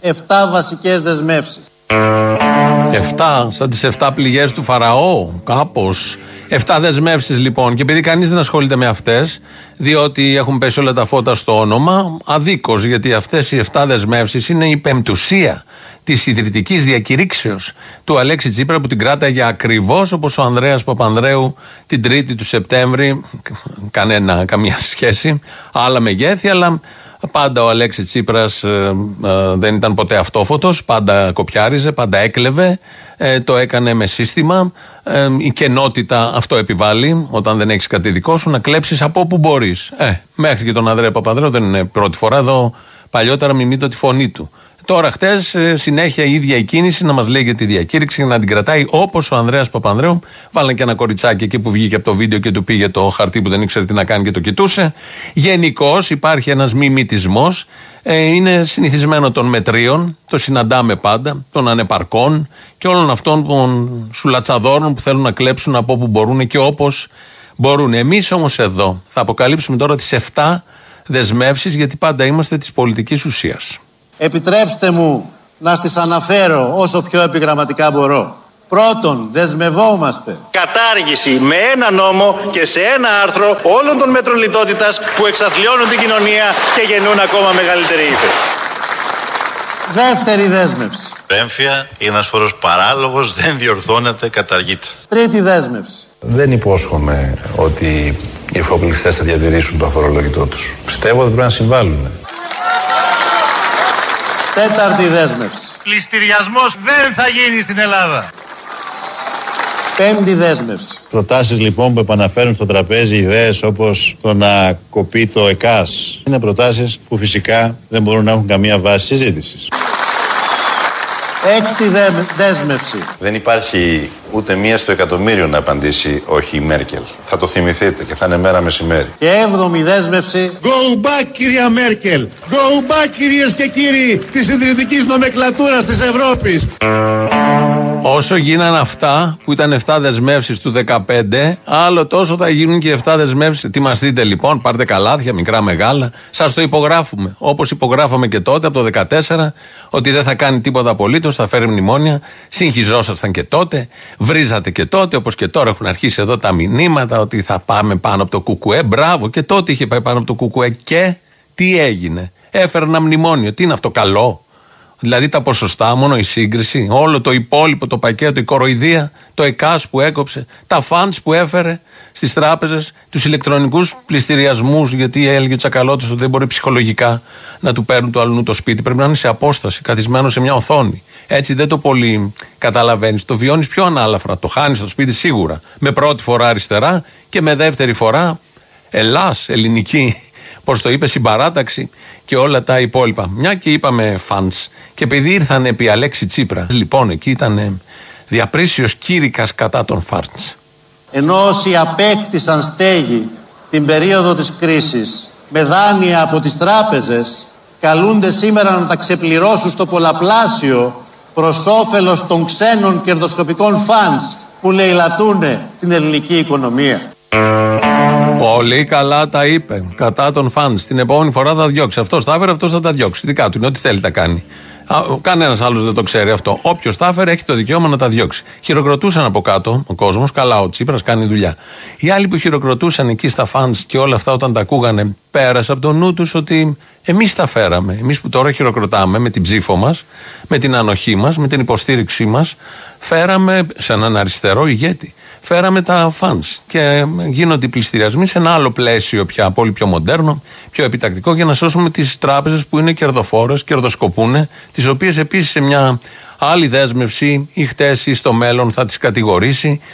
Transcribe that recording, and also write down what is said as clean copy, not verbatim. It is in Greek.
7 βασικές δεσμεύσεις. 7, σαν τις 7 πληγές του Φαραώ, κάπως. 7 δεσμεύσεις λοιπόν. Και επειδή κανείς δεν ασχολείται με αυτές, διότι έχουν πέσει όλα τα φώτα στο όνομα, αδίκως, γιατί αυτές οι 7 δεσμεύσεις είναι η πεμπτουσία της ιδρυτικής διακηρύξεως του Αλέξη Τσίπρα, που την κράταγε ακριβώς όπως ο Ανδρέας Παπανδρέου την 3η του Σεπτέμβρη. Καμία σχέση, άλλα μεγέθη, αλλά πάντα ο Αλέξης Τσίπρας δεν ήταν ποτέ αυτόφωτος, πάντα κοπιάριζε, πάντα έκλεβε, το έκανε με σύστημα. Η κενότητα αυτό επιβάλλει, όταν δεν έχεις κάτι δικό σου, να κλέψεις από όπου μπορείς. Μέχρι και τον Ανδρέα Παπανδρέου δεν είναι πρώτη φορά, εδώ παλιότερα μιμείται τη φωνή του. Τώρα χτες συνέχεια η ίδια η κίνηση να μας λέει για τη διακήρυξη και να την κρατάει όπως ο Ανδρέας Παπανδρέου. Βάλανε και ένα κοριτσάκι εκεί που βγήκε από το βίντεο και του πήγε το χαρτί που δεν ήξερε τι να κάνει και το κοιτούσε. Γενικώς υπάρχει ένας μιμητισμός. Είναι συνηθισμένο των μετρίων, το συναντάμε πάντα, των ανεπαρκών και όλων αυτών των σουλατσαδόρων που θέλουν να κλέψουν από όπου μπορούν και όπως μπορούν. Εμείς όμως εδώ θα αποκαλύψουμε τώρα τις 7 δεσμεύσεις, γιατί πάντα είμαστε της πολιτικής ουσίας. Επιτρέψτε μου να στις αναφέρω όσο πιο επιγραμματικά μπορώ. Πρώτον, δεσμευόμαστε κατάργηση με ένα νόμο και σε ένα άρθρο όλων των μέτρων λιτότητας που εξαθλιώνουν την κοινωνία και γεννούν ακόμα μεγαλύτερη ύφεση. Δεύτερη δέσμευση. Έμφυα είναι ένας φόρος παράλογος, δεν διορθώνεται, καταργείται. Τρίτη δέσμευση. Δεν υπόσχομαι ότι οι εφοπλιστές θα διατηρήσουν το αφορολόγητό τους. Πιστεύω ότι πρέπει να συμβάλλουν. Τέταρτη δέσμευση. Πληστηριασμός δεν θα γίνει στην Ελλάδα. Πέμπτη δέσμευση. Προτάσεις λοιπόν που επαναφέρουν στο τραπέζι ιδέες όπως το να κοπεί το ΕΚΑΣ είναι προτάσεις που φυσικά δεν μπορούν να έχουν καμία βάση συζήτησης. Έκτη δέσμευση. Δεν υπάρχει ούτε μία στο εκατομμύριο να απαντήσει όχι η Μέρκελ. Θα το θυμηθείτε και θα είναι μέρα μεσημέρι. Και έβδομη δέσμευση. Go back, κυρία Μέρκελ. Go back, κυρίες και κύριοι της ιδρυτικής νομεκλατούρας της Ευρώπης. Όσο γίνανε αυτά που ήταν 7 δεσμεύσεις του 2015, άλλο τόσο θα γίνουν και 7 δεσμεύσεις. Ετοιμαστείτε λοιπόν, πάρτε καλάθια, μικρά μεγάλα. Σας το υπογράφουμε. Όπως υπογράφαμε και τότε από το 2014, ότι δεν θα κάνει τίποτα απολύτως, θα φέρει μνημόνια. Συγχυζόσασταν και τότε, βρίζατε και τότε, όπως και τώρα έχουν αρχίσει εδώ τα μηνύματα ότι θα πάμε πάνω από το κουκουέ. Μπράβο, και τότε είχε πάει πάνω από το κουκουέ. Και τι έγινε? Έφερε ένα μνημόνιο. Τι είναι αυτό, καλό? Δηλαδή τα ποσοστά, μόνο η σύγκριση, όλο το υπόλοιπο, το πακέτο, η κοροϊδία, το ΕΚΑΣ που έκοψε, τα φαντς που έφερε στις τράπεζες, τους ηλεκτρονικούς πληστηριασμούς, γιατί έλεγε ο Τσακαλώτος ότι δεν μπορεί ψυχολογικά να του παίρνουν το αλλού το σπίτι. Πρέπει να είναι σε απόσταση, καθισμένο σε μια οθόνη. Έτσι δεν το πολύ καταλαβαίνεις. Το βιώνεις πιο ανάλαφρα. Το χάνεις στο σπίτι σίγουρα. Με πρώτη φορά αριστερά και με δεύτερη φορά Ελλάς, ελληνική. Πώς το είπε, συμπαράταξη και όλα τα υπόλοιπα. Μια και είπαμε φαντς. Και επειδή ήρθαν επί Αλέξη Τσίπρα, λοιπόν, εκεί ήταν διαπρίσιος κήρυκας κατά των φαντς. Ενώ όσοι απέκτησαν στέγη την περίοδο της κρίσης με δάνεια από τις τράπεζες, καλούνται σήμερα να τα ξεπληρώσουν στο πολλαπλάσιο προς όφελος των ξένων κερδοσκοπικών φαντς που λαιλατούν την ελληνική οικονομία. Πολύ καλά τα είπε. Κατά των φαντς. Την επόμενη φορά θα διώξει. Αυτός τα έφερε, αυτός θα τα διώξει. Δικά του είναι, ό,τι θέλει τα κάνει. Κανένας άλλος δεν το ξέρει αυτό. Όποιος τα έφερε έχει το δικαίωμα να τα διώξει. Χειροκροτούσαν από κάτω ο κόσμος. Καλά, ο Τσίπρας κάνει δουλειά. Οι άλλοι που χειροκροτούσαν εκεί στα φαντς και όλα αυτά όταν τα ακούγανε, πέρασε από το νου τους ότι εμείς τα φέραμε. Εμείς που τώρα χειροκροτάμε με την ψήφο μας, με την ανοχή μας, με την υποστήριξή μας, φέραμε σε έναν αριστερό ηγέτη. Φέραμε τα φαντς και γίνονται οι πληστηριασμοί σε ένα άλλο πλαίσιο πια, πολύ πιο μοντέρνο, πιο επιτακτικό, για να σώσουμε τις τράπεζες που είναι κερδοφόρες, κερδοσκοπούνε, τις οποίες επίσης σε μια άλλη δέσμευση ή χτες ή στο μέλλον θα τις κατηγορήσει